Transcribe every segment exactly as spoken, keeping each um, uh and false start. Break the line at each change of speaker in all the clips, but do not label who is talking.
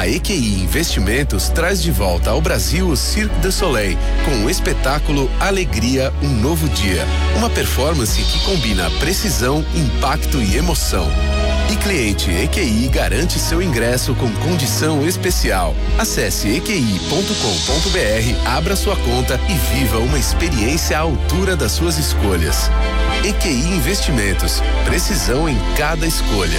E Q I Investimentos traz de volta ao Brasil o Cirque du Soleil, com o espetáculo Alegria, um Novo Dia. Uma performance que combina precisão, impacto e emoção. E cliente E Q I garante seu ingresso com condição especial. Acesse e q i ponto com ponto b r, abra sua conta e viva uma experiência à altura das suas escolhas. E Q I Investimentos, precisão em cada escolha.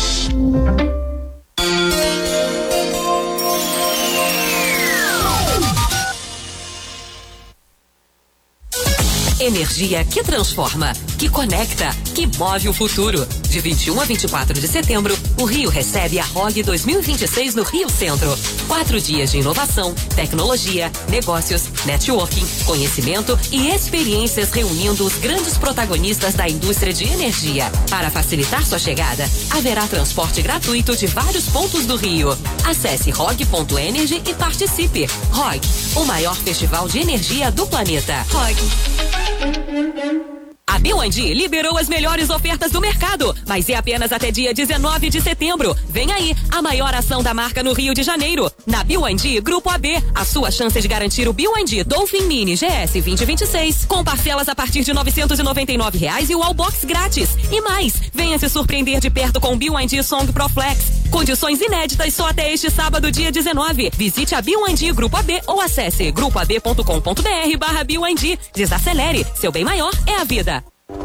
Energia que transforma, que conecta, que move o futuro. De vinte e um a vinte e quatro de setembro, o Rio recebe a R O G dois mil e vinte e seis no Rio Centro. Quatro dias de inovação, tecnologia, negócios, networking, conhecimento e experiências reunindo os grandes protagonistas da indústria de energia. Para facilitar sua chegada, haverá transporte gratuito de vários pontos do Rio. Acesse rog ponto energy e participe. R O G, o maior festival de energia do planeta. R O G. A B Y D liberou as melhores ofertas do mercado, mas é apenas até dia dezenove de setembro. Vem aí, a maior ação da marca no Rio de Janeiro. Na B Y D Grupo A B, a sua chance de garantir o B Y D Dolphin Mini G S vinte e vinte e seis, com parcelas a partir de novecentos e noventa e nove reais e o Wallbox grátis. E mais, venha se surpreender de perto com o B Y D Song Pro Flex. Condições inéditas só até este sábado, dia dezenove. Visite a B Y D Grupo A B ou acesse grupo a b ponto com ponto b r barra B Y D. Desacelere, seu bem maior é a vida.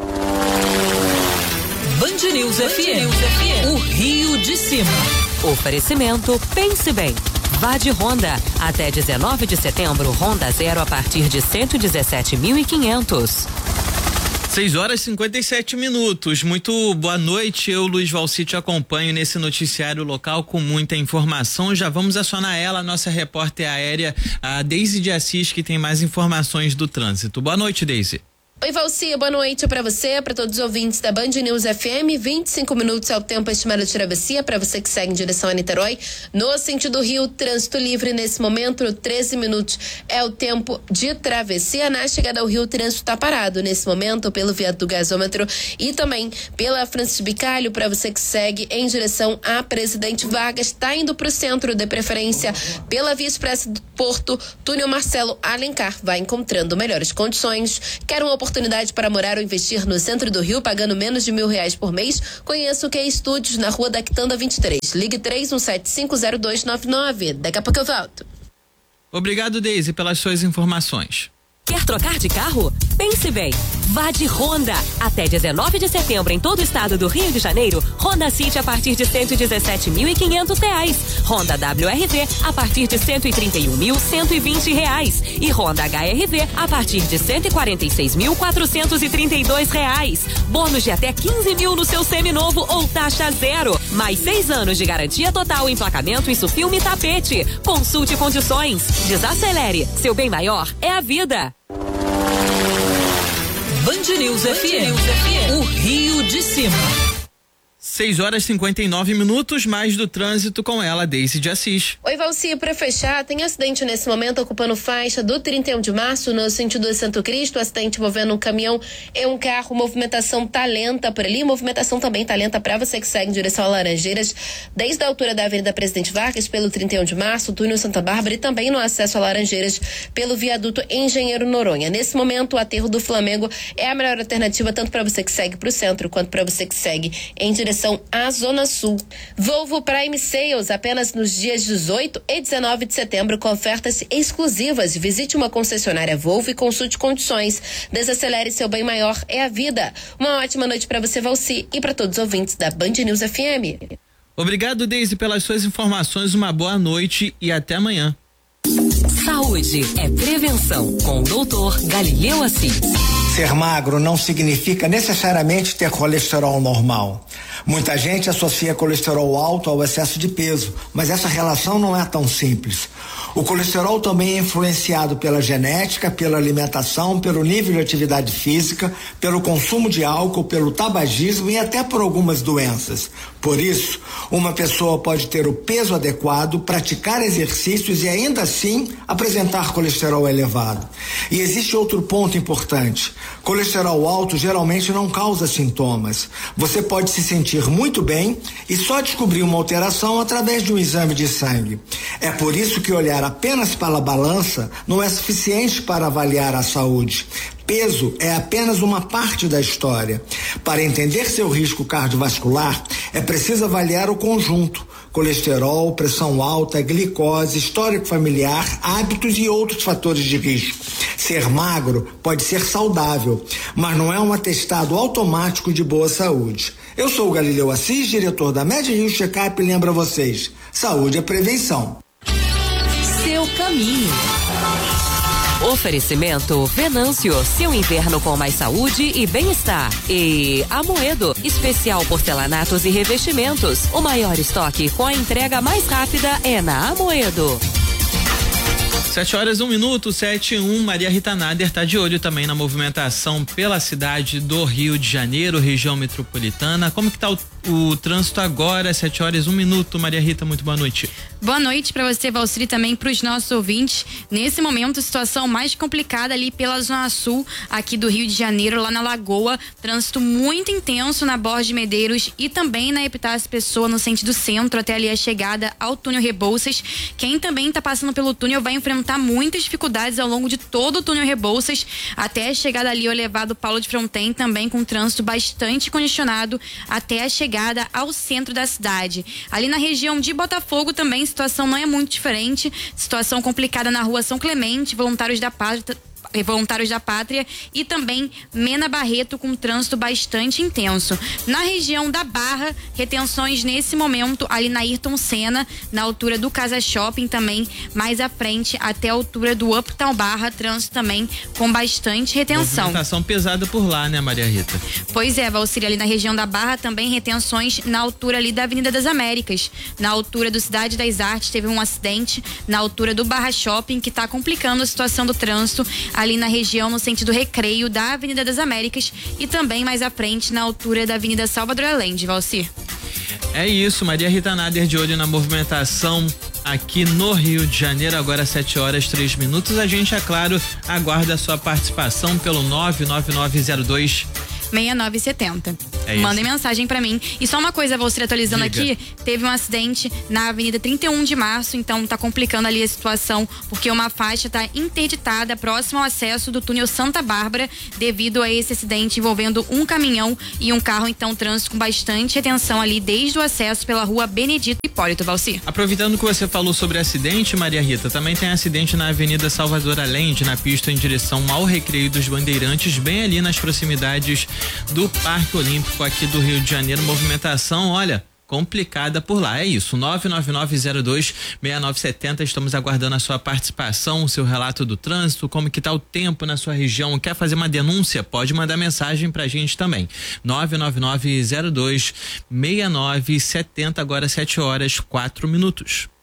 Band News F M, o Rio de Cima.
Oferecimento Pense Bem. Vá de Honda. Até dezenove de setembro, Honda Zero a partir de cento e dezessete mil e quinhentos.
seis horas e cinquenta e sete minutos. Muito boa noite. Eu, Luiz Valci, te acompanho nesse noticiário local com muita informação. Já vamos acionar ela, a nossa repórter aérea, a Deise de Assis, que tem mais informações do trânsito. Boa noite, Deise.
Oi, Valci, boa noite para você, para todos os ouvintes da Band News F M. vinte e cinco minutos é o tempo estimado de travessia para você que segue em direção a Niterói. No sentido Rio, trânsito livre nesse momento, treze minutos é o tempo de travessia. Na chegada ao Rio, o trânsito está parado nesse momento pelo viaduto do gasômetro e também pela Francisco Bicalho para você que segue em direção a Presidente Vargas. Está indo para o centro, de preferência pela Via Expressa do Porto, túnel Marcelo Alencar. Vai encontrando melhores condições. Quer uma oportunidade Oportunidade para morar ou investir no centro do Rio, pagando menos de mil reais por mês? Conheça o Q Estúdios na rua da Quitanda vinte e três. Ligue três um sete cinco zero dois nove nove. Daqui a pouco eu volto.
Obrigado, Deise, pelas suas informações.
Quer trocar de carro? Pense bem. Vá de Honda. Até dezenove de setembro em todo o estado do Rio de Janeiro, Honda City a partir de cento e dezessete mil e quinhentos reais. Honda W R V a partir de cento e trinta e um mil cento e vinte reais. E Honda H R V a partir de cento e quarenta e seis mil quatrocentos e trinta e dois reais. Bônus de até quinze mil no seu seminovo ou taxa zero. Mais seis anos de garantia total, emplacamento, isso filme e tapete. Consulte condições. Desacelere. Seu bem maior é a vida.
Band News F M, o Rio de Cima.
seis horas e cinquenta e nove minutos, mais do trânsito com ela, Deise de Assis.
Oi, Valci, para fechar, tem acidente nesse momento ocupando faixa do trinta e um de março no sentido de Santo Cristo, acidente envolvendo um caminhão e um carro, movimentação tá lenta por ali, movimentação também tá lenta para você que segue em direção a Laranjeiras, desde a altura da Avenida Presidente Vargas pelo trinta e um de março, túnel Santa Bárbara e também no acesso a Laranjeiras pelo viaduto Engenheiro Noronha. Nesse momento, o aterro do Flamengo é a melhor alternativa tanto para você que segue para o centro quanto para você que segue em direção à Zona Sul. Volvo Prime Sales apenas nos dias dezoito e dezenove de setembro com ofertas exclusivas. Visite uma concessionária Volvo e consulte condições. Desacelere, seu bem maior é a vida. Uma ótima noite para você, Valci, e para todos os ouvintes da Band News F M.
Obrigado, Deise, pelas suas informações. Uma boa noite e até amanhã.
Saúde é prevenção com o doutor Galileu Assis.
Ser magro não significa necessariamente ter colesterol normal. Muita gente associa colesterol alto ao excesso de peso, mas essa relação não é tão simples. O colesterol também é influenciado pela genética, pela alimentação, pelo nível de atividade física, pelo consumo de álcool, pelo tabagismo e até por algumas doenças. Por isso, uma pessoa pode ter o peso adequado, praticar exercícios e ainda assim apresentar colesterol elevado. E existe outro ponto importante. Colesterol alto geralmente não causa sintomas. Você pode se sentir muito bem e só descobrir uma alteração através de um exame de sangue. É por isso que olhar apenas para a balança não é suficiente para avaliar a saúde. Peso é apenas uma parte da história. Para entender seu risco cardiovascular, é preciso avaliar o conjunto: colesterol, pressão alta, glicose, histórico familiar, hábitos e outros fatores de risco. Ser magro pode ser saudável, mas não é um atestado automático de boa saúde. Eu sou o Galileu Assis, diretor da MedRio Checkup, e lembro a vocês: saúde é prevenção.
Seu caminho. Oferecimento Venâncio, seu inverno com mais saúde e bem-estar. E Amoedo, especial porcelanatos e revestimentos. O maior estoque com a entrega mais rápida é na Amoedo.
Sete horas, um minuto, sete e um. Maria Rita Nader está de olho também na movimentação pela cidade do Rio de Janeiro, região metropolitana. Como que tá o, o trânsito agora? Sete horas, um minuto. Maria Rita, muito boa noite.
Boa noite para você, Valcir, também para os nossos ouvintes. Nesse momento, situação mais complicada ali pela Zona Sul, aqui do Rio de Janeiro, lá na Lagoa. Trânsito muito intenso na Borges de Medeiros e também na Epitácio Pessoa, no sentido centro, até ali a chegada ao túnel Rebouças. Quem também está passando pelo túnel vai enfrentar muitas dificuldades ao longo de todo o túnel Rebouças, até a chegada ali ao elevado Paulo de Fronten, também com trânsito bastante congestionado até a chegada ao centro da cidade. Ali na região de Botafogo também a situação não é muito diferente, situação complicada na rua São Clemente, voluntários da Pátria Voluntários da Pátria e também Mena Barreto com trânsito bastante intenso. Na região da Barra, retenções nesse momento ali na Ayrton Senna, na altura do Casa Shopping, também mais à frente até a altura do Uptown Barra, trânsito também com bastante retenção.
Movimentação pesada por lá, né, Maria Rita?
Pois é, Valcir, ali na região da Barra também retenções na altura ali da Avenida das Américas, na altura do Cidade das Artes teve um acidente, na altura do Barra Shopping, que está complicando a situação do trânsito ali na região no sentido Recreio da Avenida das Américas e também mais à frente na altura da Avenida Salvador Allende, Valcir.
É isso, Maria Rita Nader de olho na movimentação aqui no Rio de Janeiro, agora sete horas, três minutos. A gente, é claro, aguarda a sua participação pelo nove nove nove zero dois
seis nove sete zero.
É
Mandem mensagem pra mim. E só uma coisa, vou se atualizando
Diga.
aqui, teve um acidente na Avenida trinta e um de março, então tá complicando ali a situação, porque uma faixa tá interditada próximo ao acesso do túnel Santa Bárbara, devido a esse acidente envolvendo um caminhão e um carro, então trânsito com bastante retenção ali desde o acesso pela rua Benedito Hipólito, Valcir.
Aproveitando que você falou sobre acidente, Maria Rita, também tem acidente na Avenida Salvador Allende, na pista em direção ao Recreio dos Bandeirantes, bem ali nas proximidades do Parque Olímpico aqui do Rio de Janeiro. Movimentação, olha, complicada por lá. É isso, nove nove nove zero dois seis nove sete zero. Estamos aguardando a sua participação, o seu relato do trânsito, como que tá o tempo na sua região. Quer fazer uma denúncia? Pode mandar mensagem pra gente também. nove nove nove zero dois seis nove sete zero, agora sete horas, quatro minutos.